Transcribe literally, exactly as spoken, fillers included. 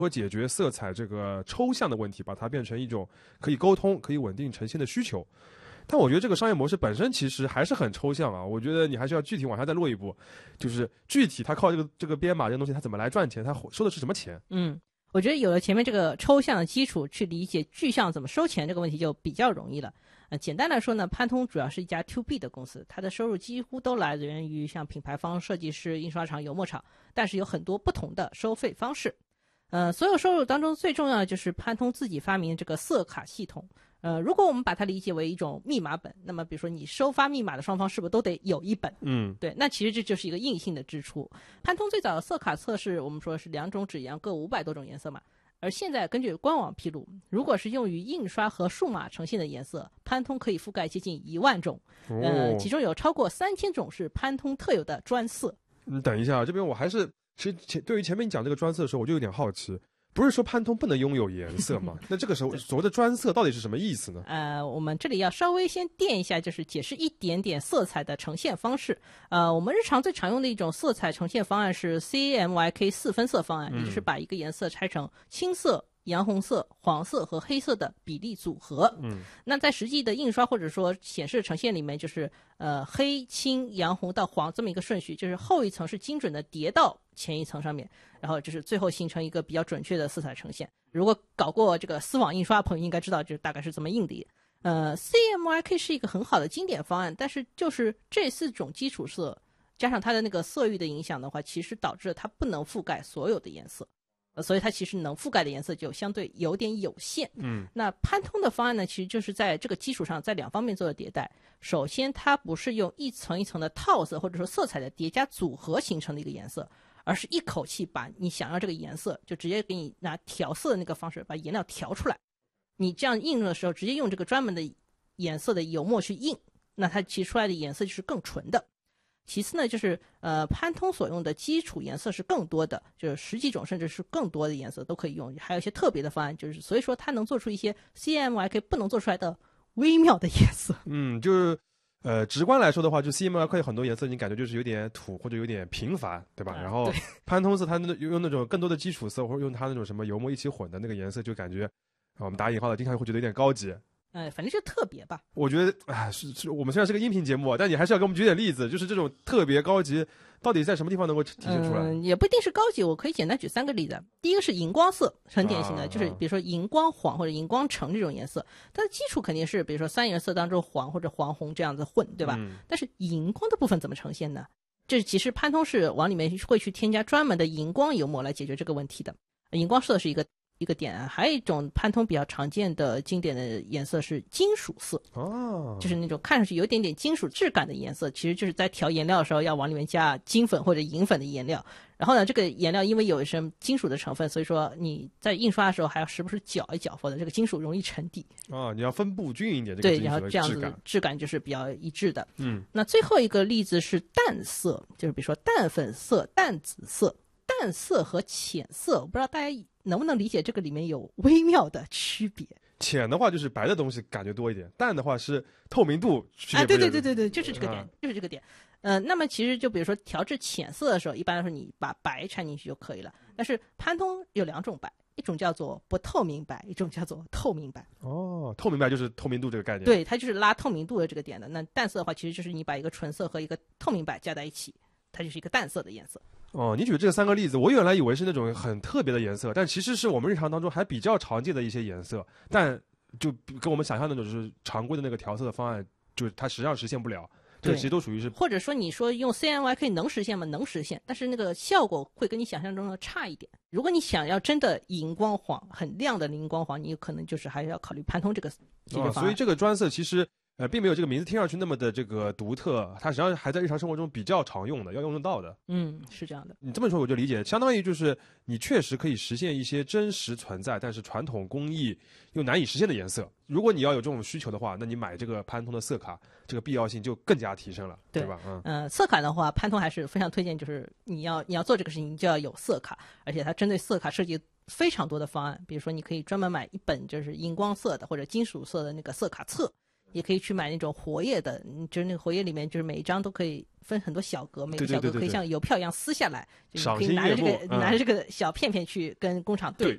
何解决色彩这个抽象的问题，把它变成一种可以沟通、可以稳定呈现的需求。但我觉得这个商业模式本身其实还是很抽象啊，我觉得你还是要具体往下再落一步，就是具体它靠这个这个编码这个东西它怎么来赚钱，它收的是什么钱。 嗯，我觉得有了前面这个抽象的基础，去理解具象怎么收钱这个问题就比较容易了。呃，简单来说呢，潘通主要是一家 to B 的公司，它的收入几乎都来源于像品牌方、设计师、印刷厂、油墨厂，但是有很多不同的收费方式。呃，所有收入当中最重要的就是潘通自己发明这个色卡系统。呃，如果我们把它理解为一种密码本，那么比如说你收发密码的双方是不是都得有一本？ 嗯， 对，那其实这就是一个硬性的支出。潘通最早的色卡册是我们说是两种纸样各五百多种颜色嘛，而现在根据官网披露，如果是用于印刷和数码呈现的颜色，潘通可以覆盖接近一万种，呃，其中有超过三千种是潘通特有的专色。 嗯，等一下，这边我还是其实前对于前面你讲这个专色的时候，我就有点好奇。不是说潘通不能拥有颜色吗？那这个时候所谓的专色到底是什么意思呢？ 呃，我们这里要稍微先垫一下，就是解释一点点色彩的呈现方式。呃，我们日常最常用的一种色彩呈现方案是 C M Y K 四分色方案，也就是把一个颜色拆成青色、洋红色、黄色和黑色的比例组合。 嗯， 那在实际的印刷或者说显示呈现里面，就是呃黑、青、洋红到黄这么一个顺序，就是后一层是精准的叠到前一层上面，然后就是最后形成一个比较准确的色彩呈现。如果搞过这个丝网印刷的朋友应该知道，就是大概是这么印的。呃 C M Y K 是一个很好的经典方案，但是就是这四种基础色加上它的那个色域的影响的话，其实导致它不能覆盖所有的颜色。呃，所以它其实能覆盖的颜色就相对有点有限。 嗯， 那潘通的方案呢，其实就是在这个基础上，在两方面做了迭代。首先，它不是用一层一层的套色或者说色彩的叠加组合形成的一个颜色，而是一口气把你想要这个颜色，就直接给你拿调色的那个方式把颜料调出来。你这样印的时候，直接用这个专门的颜色的油墨去印，那它其实出来的颜色就是更纯的。其次呢，就是呃，潘通所用的基础颜色是更多的，就是十几种甚至是更多的颜色都可以用，还有一些特别的方案，就是所以说它能做出一些 C M Y K 不能做出来的微妙的颜色。 嗯，就是呃，直观来说的话，就 C M Y K 很多颜色你感觉就是有点土或者有点平凡，对吧？ 嗯、 然后对潘通色它用那种更多的基础色或者用它那种什么油墨一起混的那个颜色，就感觉我们打引号的经常会觉得有点高级。 呃，反正就特别吧。 我觉得，哎，是是，我们虽然是个音频节目，但你还是要给我们举点例子，就是这种特别高级，到底在什么地方能够体现出来？ 嗯，也不一定是高级，我可以简单举三个例子。第一个是荧光色，很典型的，啊、就是比如说荧光黄或者荧光橙这种颜色，它的基础肯定是比如说三原色当中黄或者黄红这样子混，对吧？ 嗯、 但是荧光的部分怎么呈现呢？这其实潘通是往里面会去添加专门的荧光油墨来解决这个问题的。荧光色是一个。一个点，还有一种潘通比较常见的经典的颜色是金属色， 哦， 就是那种看上去有点点金属质感的颜色，其实就是在调颜料的时候要往里面加金粉或者银粉的颜料。然后呢，这个颜料因为有一些金属的成分，所以说你在印刷的时候还要时不时搅一搅，否则这个金属容易沉底。 啊，你要分布均匀一点，这个对， 金属的质感， 然后这样子质感就是比较一致的。 嗯， 那最后一个例子是淡色，就是比如说淡粉色、淡紫色。淡色和浅色，我不知道大家能不能理解这个里面有微妙的区别。 浅的话就是白的东西感觉多一点，淡的话是透明度区别。 啊，对对对对对，就是这个点， 啊、 就是这个点。呃，那么其实就比如说调制浅色的时候，一般来说你把白掺进去就可以了。但是潘通有两种白，一种叫做不透明白，一种叫做透明白。 哦，透明白就是透明度这个概念。 对，它就是拉透明度的这个点的。那淡色的话，其实就是你把一个纯色和一个透明白加在一起，它就是一个淡色的颜色。 哦，你举的这三个例子，我原来以为是那种很特别的颜色，但其实是我们日常当中还比较常见的一些颜色，但就跟我们想象的那种就是常规的那个调色的方案，就是它实际上实现不了。这其实都属于是， 或者说你说用 C M Y K 能实现吗？能实现，但是那个效果会跟你想象中的差一点。如果你想要真的荧光黄，很亮的荧光黄，你有可能就是还是要考虑潘通这个解决方案。 哦，所以这个专色其实。呃，并没有这个名字听上去那么的这个独特，它实际上还在日常生活中比较常用的，要用得到的。 嗯，是这样的。 你这么说我就理解，相当于就是你确实可以实现一些真实存在，但是传统工艺又难以实现的颜色。如果你要有这种需求的话，那你买这个潘通的色卡，这个必要性就更加提升了， 对, 对吧？嗯， 呃，色卡的话，潘通还是非常推荐，就是你要你要做这个事情，你就要有色卡，而且它针对色卡设计非常多的方案。比如说，你可以专门买一本就是荧光色的或者金属色的那个色卡册。 也可以去买那种活页的，就是那个活页里面就是每一张都可以分很多小格，每个小格可以像邮票一样撕下来，就可以拿着这个、嗯、拿着这个小片片去跟工厂对。 对，